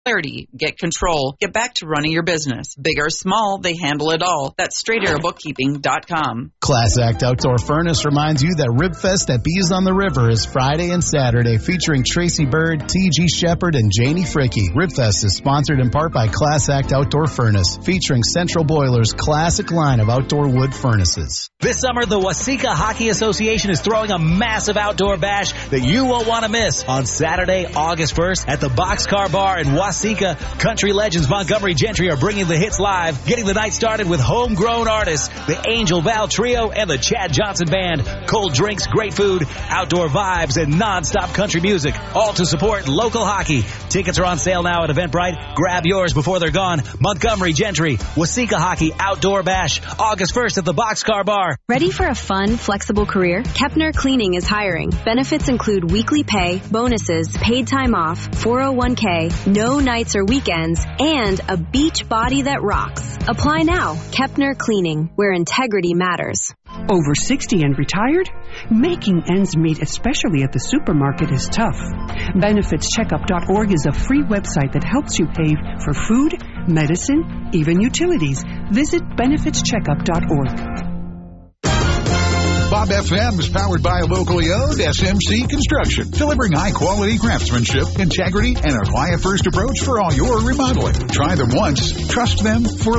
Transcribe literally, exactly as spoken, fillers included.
clarity, get control, get back to running your business. Big or small, they handle it all. That's straight arrow bookkeeping dot com. Class Act Outdoor Furnace reminds you that Ribfest at Bees on the River is Friday and Saturday, featuring Tracy Bird, T G Shepard, and Janie Fricky. Ribfest is sponsored in part by Class Act Outdoor Furnace, featuring Central Boiler's classic line of outdoor wood furnaces. This summer, the Waseca Hockey Association is throwing a massive outdoor bash that you won't want to miss on Saturday, August first at the Boxcar Bar in Waseca. Country legends Montgomery Gentry are bringing the hits live, getting the night started with homegrown artists, the Angel Val Trio and the Chad Johnson Band. Cold drinks, great food, outdoor vibes, and non-stop country music, all to support local hockey. Tickets are on sale now at Eventbrite. Grab yours before they're gone. Montgomery Gentry, Waseca Hockey Outdoor Bash, August first at the Boxcar Bar. Ready for a fun, flexible career? Kepner Cleaning is hiring. Benefits include weekly pay, bonuses, paid time off, four oh one k, no nights or weekends, and a beach body that rocks. Apply now. Kepner Cleaning, where integrity matters. Over sixty and retired? Making ends meet, especially at the supermarket, is tough. benefits checkup dot org is a free website that helps you pay for food, medicine, even utilities. Visit benefits checkup dot org. Bob F M is powered by a locally owned S M C Construction, delivering high-quality craftsmanship, integrity, and a client-first approach for all your remodeling. Try them once, trust them for